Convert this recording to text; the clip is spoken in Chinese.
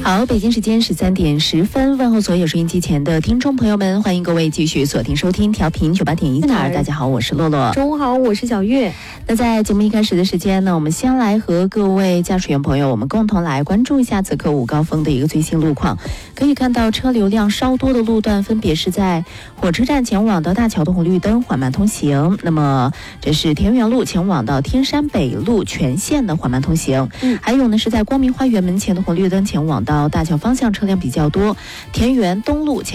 好，北京时间13点10分，问候所有收音机前的听众朋友们，欢迎各位继续锁定收听调频98.1哪儿。大家好，我是洛洛。 中午好，我是小月。 那在节目一开始的时间呢，我们先来和各位驾驶员朋友，我们共同来关注一下此刻午高峰的一个最新路况。可以看到车流量稍多的路段，分别是在火车站前往到大桥的红绿灯缓慢通行，那么这是田园路前往到天山北路全线的缓慢通行。还有呢是在光明花园门前的红绿灯前往到大桥方向车辆比较多，田园东路前